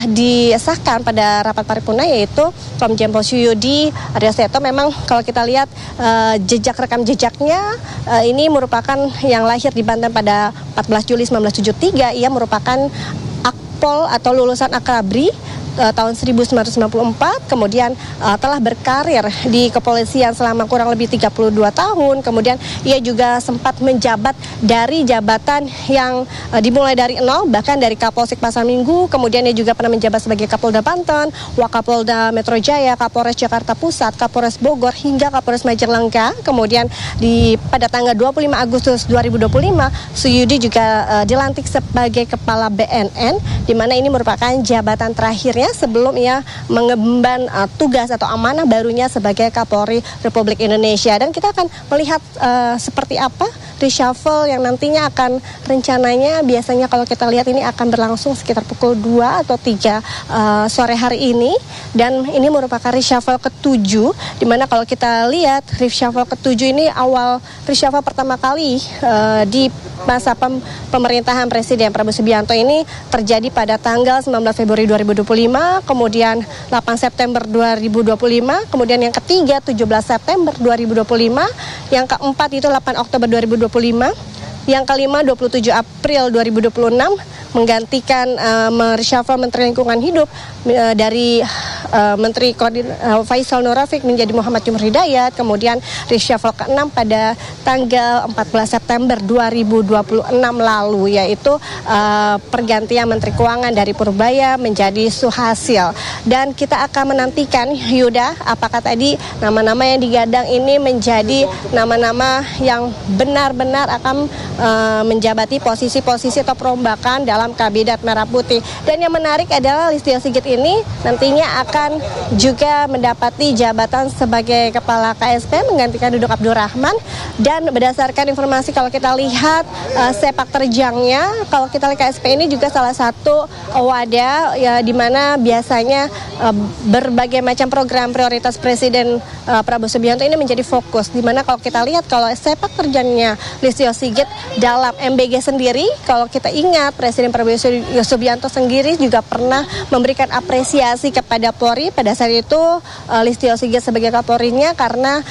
disahkan pada rapat paripurna, yaitu Komjen Pol Suyudi Aryoseto. Memang kalau kita lihat rekam jejaknya, ini merupakan yang lahir di Banten pada 14 Juli 1973. Ia merupakan akpol atau lulusan Akabri tahun 1994, kemudian telah berkarir di kepolisian selama kurang lebih 32 tahun. Kemudian ia juga sempat menjabat dari jabatan yang dimulai dari nol, bahkan dari Kapolsek Pasar Minggu. Kemudian ia juga pernah menjabat sebagai Kapolda Banten, Wakapolda Metro Jaya, Kapolres Jakarta Pusat, Kapolres Bogor, hingga Kapolres Majalengka. Kemudian pada tanggal 25 Agustus 2025, Suyudi juga dilantik sebagai Kepala BNN, di mana ini merupakan jabatan terakhirnya sebelum ia mengemban tugas atau amanah barunya sebagai Kapolri Republik Indonesia. Dan kita akan melihat seperti apa reshuffle yang nantinya akan rencananya, biasanya kalau kita lihat ini akan berlangsung sekitar pukul 2 atau 3 sore hari ini. Dan ini merupakan reshuffle ke-7, dimana kalau kita lihat reshuffle ke-7 ini awal reshuffle pertama kali di masa pemerintahan Presiden Prabowo Subianto ini terjadi pada tanggal 19 Februari 2025, kemudian 8 September 2025, kemudian yang ketiga 17 September 2025, yang keempat itu 8 Oktober 2025, yang kelima 27 April 2026, menggantikan reshuffle Menteri Lingkungan Hidup dari Menteri Faisal Nur Rafiq menjadi Muhammad Jumur Hidayat. Kemudian reshuffle ke-6 pada tanggal 14 September 2026 lalu, yaitu pergantian Menteri Keuangan dari Purbaya menjadi Suhasil. Dan kita akan menantikan, Yuda, apakah tadi nama-nama yang digadang ini menjadi nama-nama yang benar-benar akan menjabati posisi-posisi atau perombakan dalam Kabinet Merah Putih. Dan yang menarik adalah Listio Sigit ini nantinya akan juga mendapati jabatan sebagai Kepala KSP menggantikan Dudung Abdul Rahman. Dan berdasarkan informasi kalau kita lihat sepak terjangnya, kalau kita lihat KSP ini juga salah satu wadah ya, di mana biasanya berbagai macam program prioritas Presiden Prabowo Subianto ini menjadi fokus. Di mana kalau kita lihat kalau sepak terjangnya Listio Sigit dalam MBG sendiri, kalau kita ingat Presiden Prabowo Subianto sendiri juga pernah memberikan apresiasi kepada Polri. Pada saat itu Listio Sigit sebagai Kapolrinya karena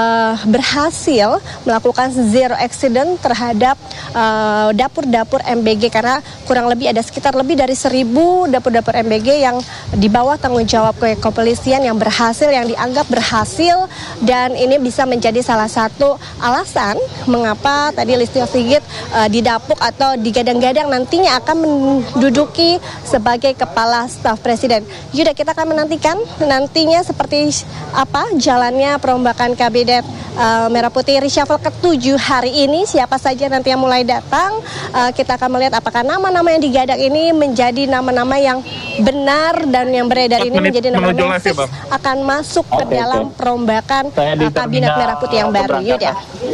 berhasil melakukan zero accident terhadap dapur-dapur MBG, karena kurang lebih ada sekitar lebih dari 1.000 dapur-dapur MBG yang di bawah tanggung jawab kepolisian yang berhasil, yang dianggap berhasil. Dan ini bisa menjadi salah satu alasan mengapa tadi Listio Sigit didapuk atau digadang-gadang nantinya akan menduduki sebagai Kepala Staf Presiden. Yuda, kita akan menantikan nantinya seperti apa jalannya perombakan Kabinet Merah Putih reshuffle ke-7 hari ini. Siapa saja nanti yang mulai datang, kita akan melihat apakah nama-nama yang digadang ini menjadi nama-nama yang benar dan yang beredar ini menjadi nama-nama yang akan masuk ke dalam perombakan Kabinet Merah Putih yang baru. Yuda.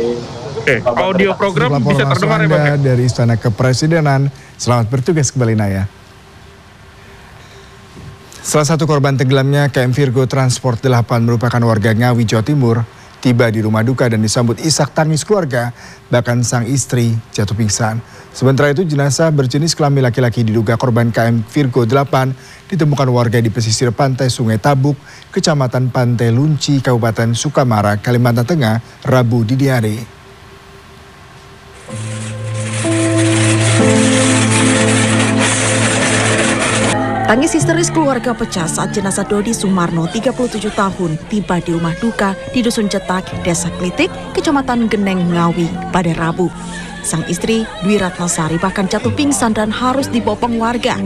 Audio program bisa terdengar ya, Bang? Dari Istana Kepresidenan. Selamat bertugas kembali, Naya. Salah satu korban tenggelamnya KM Virgo Transport 8 merupakan warga Ngawi, Jawa Timur, tiba di rumah duka dan disambut isak tangis keluarga, bahkan sang istri jatuh pingsan. Sementara itu jenazah berjenis kelamin laki-laki diduga korban KM Virgo 8 ditemukan warga di pesisir pantai Sungai Tabuk, Kecamatan Pantai Lunci, Kabupaten Sukamara, Kalimantan Tengah, Rabu dini hari. Tangis histeris keluarga pecah saat jenazah Dodi Sumarno, 37 tahun, tiba di rumah duka di Dusun Cetak, Desa Klitik, Kecamatan Geneng, Ngawi, pada Rabu. Sang istri, Dwi Ratnasari, bahkan jatuh pingsan dan harus dibopong warga.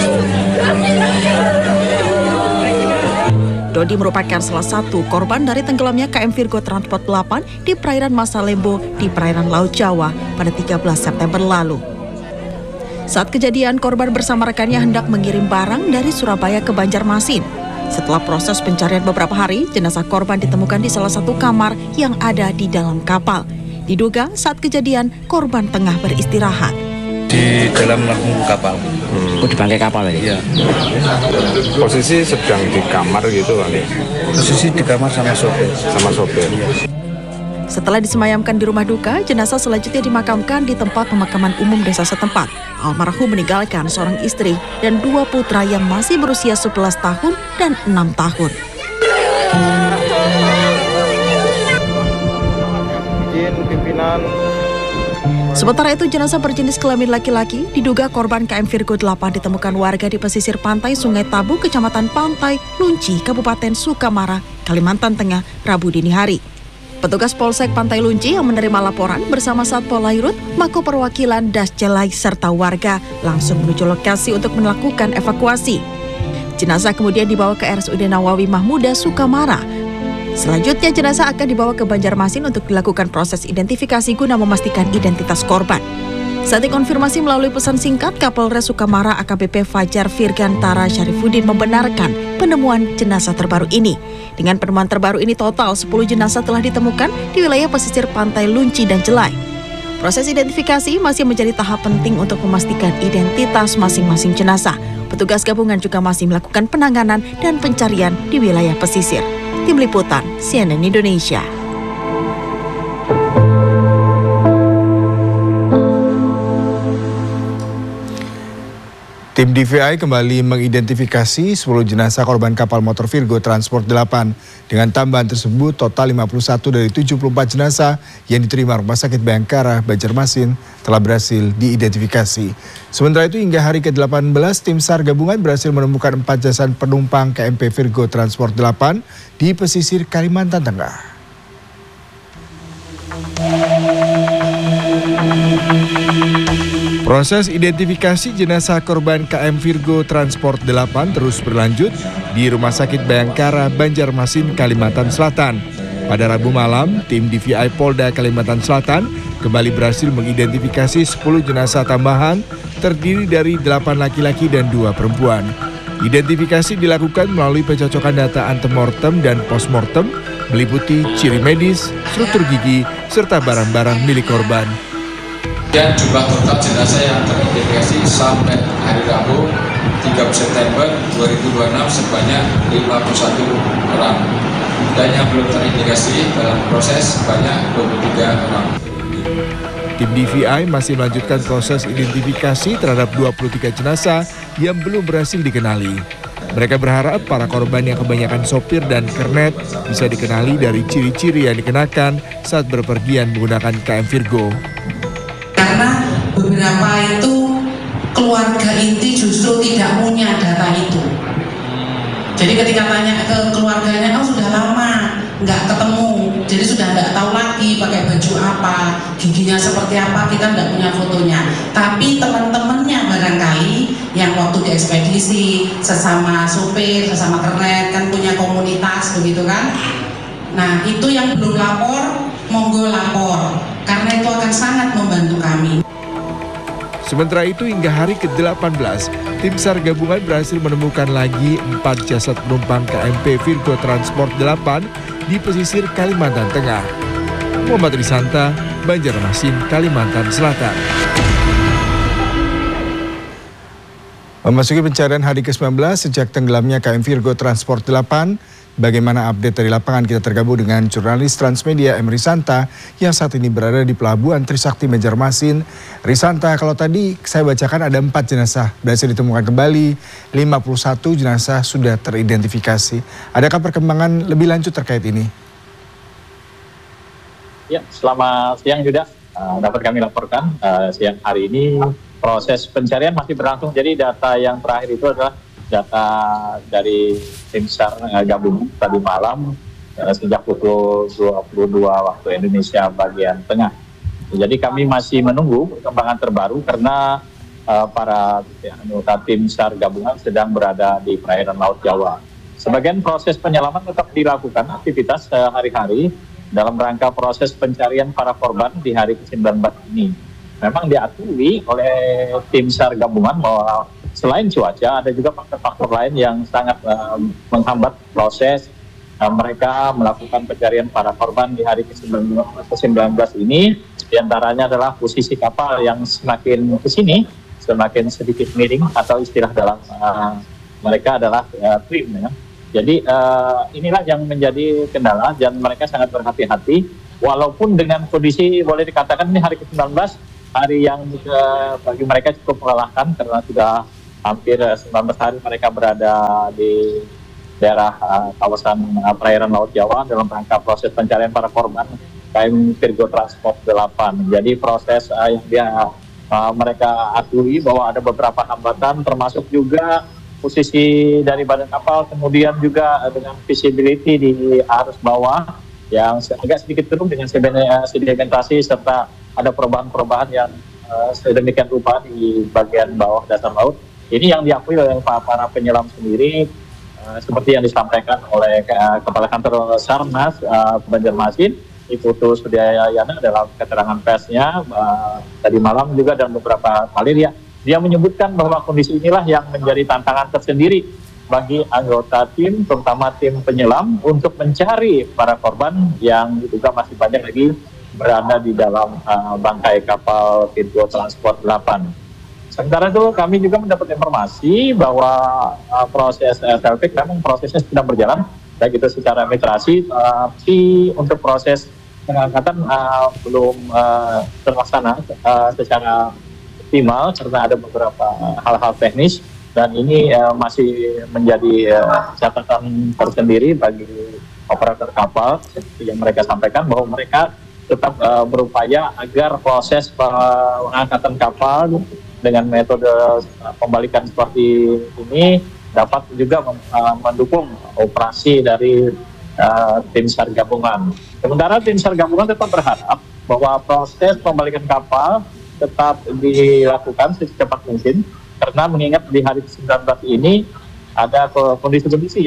Dodi merupakan salah satu korban dari tenggelamnya KM Virgo Transport 8 di perairan Masalembo di perairan Laut Jawa pada 13 September lalu. Saat kejadian, korban bersama rekannya hendak mengirim barang dari Surabaya ke Banjarmasin. Setelah proses pencarian beberapa hari, jenazah korban ditemukan di salah satu kamar yang ada di dalam kapal. Diduga saat kejadian, korban tengah beristirahat. Di dalam kapal. Di bangkai kapal ya? Iya. Posisi sedang di kamar gitu kan ya? Posisi di kamar sama sopir. Sama sopir. Setelah disemayamkan di rumah duka, jenazah selanjutnya dimakamkan di tempat pemakaman umum desa setempat. almarhum meninggalkan seorang istri dan 2 putra yang masih berusia 11 tahun dan 6 tahun. Sementara itu, jenazah berjenis kelamin laki-laki diduga korban KM Virgo 8 ditemukan warga di pesisir pantai Sungai Tabu, Kecamatan Pantai Lunci, Kabupaten Sukamara, Kalimantan Tengah, Rabu dini hari. Petugas Polsek Pantai Lunci yang menerima laporan bersama Satpol Lairut, Mako Perwakilan Dasjelai serta warga langsung menuju lokasi untuk melakukan evakuasi. Jenazah kemudian dibawa ke RSUD Nawawi Mahmuda, Sukamara. Selanjutnya jenazah akan dibawa ke Banjarmasin untuk dilakukan proses identifikasi guna memastikan identitas korban. Saat dikonfirmasi melalui pesan singkat, Kapolres Sukamara AKBP Fajar Virgantara Syarifuddin membenarkan penemuan jenazah terbaru ini. Dengan penemuan terbaru ini total 10 jenazah telah ditemukan di wilayah pesisir Pantai Lunci dan Jelai. Proses identifikasi masih menjadi tahap penting untuk memastikan identitas masing-masing jenazah. Petugas gabungan juga masih melakukan penanganan dan pencarian di wilayah pesisir. Tim Liputan CNN Indonesia. Tim DVI kembali mengidentifikasi 10 jenazah korban kapal motor Virgo Transport 8. Dengan tambahan tersebut, total 51 dari 74 jenazah yang diterima Rumah Sakit Bayangkara, Banjarmasin telah berhasil diidentifikasi. Sementara itu, hingga hari ke-18, tim SAR gabungan berhasil menemukan 4 jasad penumpang KMP Virgo Transport 8 di pesisir Kalimantan Tengah. Proses identifikasi jenazah korban KM Virgo Transport 8 terus berlanjut di Rumah Sakit Bayangkara, Banjarmasin, Kalimantan Selatan. Pada Rabu malam, tim DVI Polda Kalimantan Selatan kembali berhasil mengidentifikasi 10 jenazah tambahan terdiri dari 8 laki-laki dan 2 perempuan. Identifikasi dilakukan melalui pencocokan data antemortem dan postmortem, meliputi ciri medis, struktur gigi, serta barang-barang milik korban. Dan jumlah total jenazah yang teridentifikasi sampai hari Rabu 30 September 2026 sebanyak 51 orang. Dan yang belum terindikasi dalam proses sebanyak 23 orang. Tim DVI masih melanjutkan proses identifikasi terhadap 23 jenazah yang belum berhasil dikenali. Mereka berharap para korban yang kebanyakan sopir dan kernet bisa dikenali dari ciri-ciri yang dikenakan saat berpergian menggunakan KM Virgo. Karena beberapa itu keluarga inti justru tidak punya data itu. Jadi ketika tanya ke keluarganya, oh sudah lama nggak ketemu, jadi sudah nggak tahu lagi pakai baju apa, giginya seperti apa, kita nggak punya fotonya. Tapi teman-temannya barangkali yang waktu di ekspedisi sesama supir, sesama kernet kan punya komunitas begitu kan. Nah itu yang belum lapor, monggo lapor. Karena itu akan sangat membantu kami. Sementara itu, hingga hari ke-18, tim SAR gabungan berhasil menemukan lagi 4 jasad penumpang KMP Virgo Transport 8 di pesisir Kalimantan Tengah. Muhammad Risanta, Banjarmasin, Kalimantan Selatan. Memasuki pencarian hari ke-19 sejak tenggelamnya KM Virgo Transport 8, bagaimana update dari lapangan? Kita tergabung dengan jurnalis Transmedia M. Risanta yang saat ini berada di Pelabuhan Trisakti Banjarmasin. Risanta, kalau tadi saya bacakan ada 4 jenazah berhasil ditemukan kembali, 51 jenazah sudah teridentifikasi. Adakah perkembangan lebih lanjut terkait ini? Ya, selamat siang Yuda. Dapat kami laporkan siang hari ini proses pencarian masih berlangsung. Jadi data yang terakhir itu adalah data dari tim SAR gabungan tadi malam sejak pukul 22 waktu Indonesia bagian tengah. Jadi kami masih menunggu perkembangan terbaru karena para anggota tim SAR gabungan sedang berada di perairan Laut Jawa. Sebagian proses penyelaman tetap dilakukan aktivitas sehari-hari dalam rangka proses pencarian para korban di hari ke-19 ini. Memang diakui oleh tim SAR gabungan bahwa selain cuaca, ada juga faktor-faktor lain yang sangat menghambat proses mereka melakukan pencarian para korban di hari ke-19 ini. Di antaranya adalah posisi kapal yang semakin ke sini, semakin sedikit miring atau istilah dalam mereka adalah trim. Ya. Jadi inilah yang menjadi kendala dan mereka sangat berhati-hati. Walaupun dengan kondisi boleh dikatakan ini hari ke-19, hari yang bagi mereka cukup melelahkan karena sudah hampir 19 hari mereka berada di daerah kawasan perairan Laut Jawa dalam rangka proses pencarian para korban KM Virgo Transport 8. Jadi proses yang mereka akui bahwa ada beberapa hambatan, termasuk juga posisi dari badan kapal, kemudian juga dengan visibility di arus bawah yang agak sedikit turun dengan sedimentasi, serta ada perubahan-perubahan yang sedemikian rupa di bagian bawah dasar laut. Ini yang diakui oleh para penyelam sendiri, seperti yang disampaikan oleh Kepala Kantor Sarnas Banjarmasin, Iputu Sudiayana dalam keterangan persnya tadi malam juga dan beberapa kali dia menyebutkan bahwa kondisi inilah yang menjadi tantangan tersendiri bagi anggota tim, terutama tim penyelam, untuk mencari para korban yang diduga masih banyak lagi berada di dalam bangkai kapal Virgo Transport 8. Sementara itu kami juga mendapat informasi bahwa proses selfie memang prosesnya sedang berjalan, baik itu secara administrasi, tapi untuk proses pengangkatan belum terlaksana secara optimal karena ada beberapa hal-hal teknis, dan ini masih menjadi catatan tersendiri bagi operator kapal, seperti yang mereka sampaikan bahwa mereka tetap berupaya agar proses pengangkatan kapal dengan metode pembalikan seperti ini dapat juga mendukung operasi dari tim SAR gabungan. Sementara tim SAR gabungan tetap berharap bahwa proses pembalikan kapal tetap dilakukan secepat mungkin, karena mengingat di hari ke-19 ini ada kondisi-kondisi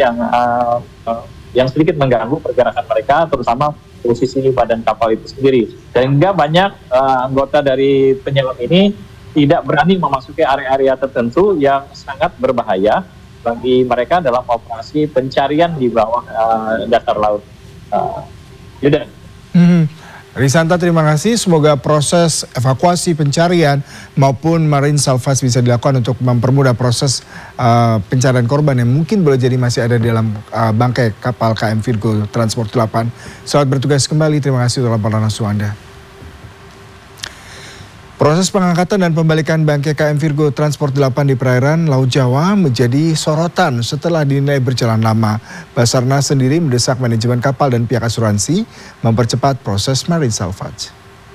yang sedikit mengganggu pergerakan mereka, terutama posisi badan kapal itu sendiri, sehingga banyak anggota dari penyelam ini tidak berani memasuki area-area tertentu yang sangat berbahaya bagi mereka dalam operasi pencarian di bawah dasar laut. Yuda. Risanta, terima kasih. Semoga proses evakuasi pencarian maupun marine salvage bisa dilakukan untuk mempermudah proses pencarian korban yang mungkin boleh jadi masih ada di dalam bangkai kapal KM Virgo Transport 8. Selamat bertugas kembali. Terima kasih untuk laporan langsung Anda. Proses pengangkatan dan pembalikan bangkai KM Virgo Transport 8 di perairan Laut Jawa menjadi sorotan setelah dinilai berjalan lama. Basarnas sendiri mendesak manajemen kapal dan pihak asuransi mempercepat proses marine salvage.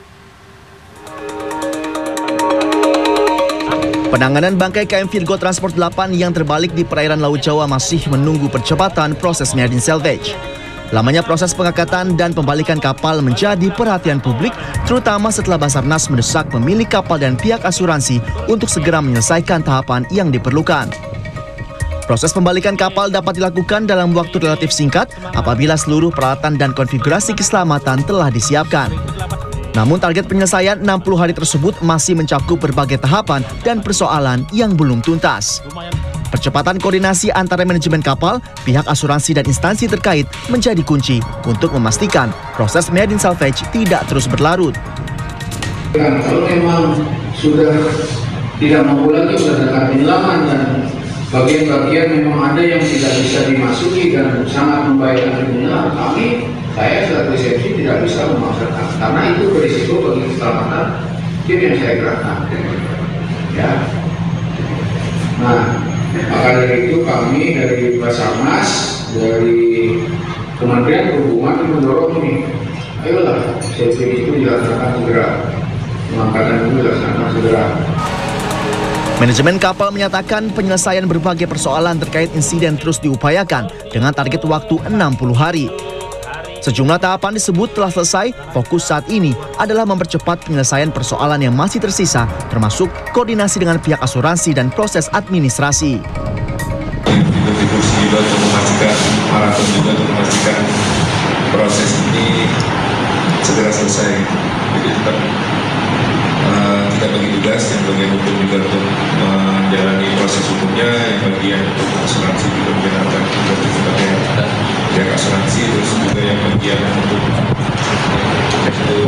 Penanganan bangkai KM Virgo Transport 8 yang terbalik di perairan Laut Jawa masih menunggu percepatan proses marine salvage. Lamanya proses pengangkatan dan pembalikan kapal menjadi perhatian publik, terutama setelah Basarnas mendesak pemilik kapal dan pihak asuransi untuk segera menyelesaikan tahapan yang diperlukan. Proses pembalikan kapal dapat dilakukan dalam waktu relatif singkat apabila seluruh peralatan dan konfigurasi keselamatan telah disiapkan. Namun target penyelesaian 60 hari tersebut masih mencakup berbagai tahapan dan persoalan yang belum tuntas. Percepatan koordinasi antara manajemen kapal, pihak asuransi dan instansi terkait menjadi kunci untuk memastikan proses marine salvage tidak terus berlarut. Kalau memang sudah tidak mampu lagi berdasarkan penyelaman dan bagian-bagian memang ada yang tidak bisa dimasuki dan sangat membahayakan penyelam, saya sebagai resepsi tidak bisa memaksakan karena itu berisiko bagi keselamatan tim yang saya gerakkan. Ya. Nah, maka dari itu kami dari Basarnas, dari Kementerian Perhubungan mendorong ini, ayolah safety itu dilaksanakan segera, pengangkatan itu dilaksanakan segera. Manajemen kapal menyatakan penyelesaian berbagai persoalan terkait insiden terus diupayakan dengan target waktu 60 hari. Sejumlah tahapan disebut telah selesai, fokus saat ini adalah mempercepat penyelesaian persoalan yang masih tersisa, termasuk koordinasi dengan pihak asuransi dan proses administrasi. Kontribusi juga untuk memastikan, maraton juga untuk memastikan proses ini segera selesai. Jadi tetap kita bagi tugas yang bagian hukum juga untuk menjalani proses hukumnya, yang bagian asuransi juga menjalankan tugas sebagai pihak asuransi, terus juga yang bagian untuk itu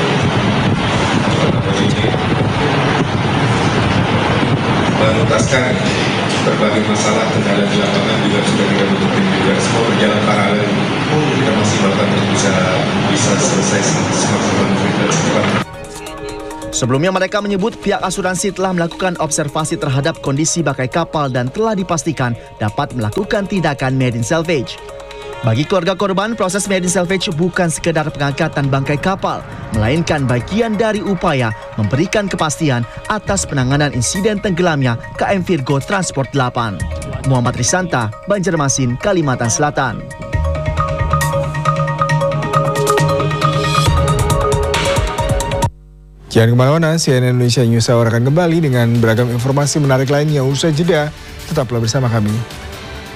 menuntaskan berbagai masalah kendala di lapangan juga sudah kita bentuk juga, semua berjalan paralel. Kita masih bahkan bisa selesai semaksimal mungkin dan secepat. Sebelumnya mereka menyebut pihak asuransi telah melakukan observasi terhadap kondisi bangkai kapal dan telah dipastikan dapat melakukan tindakan marin salvage. Bagi keluarga korban, proses marin salvage bukan sekedar pengangkatan bangkai kapal, melainkan bagian dari upaya memberikan kepastian atas penanganan insiden tenggelamnya KM Virgo Transport 8. Muhammad Risanta, Banjarmasin, Kalimantan Selatan. Jangan kemana-mana, CNN Indonesia News Hour akan kembali dengan beragam informasi menarik lainnya usai jeda. Tetaplah bersama kami.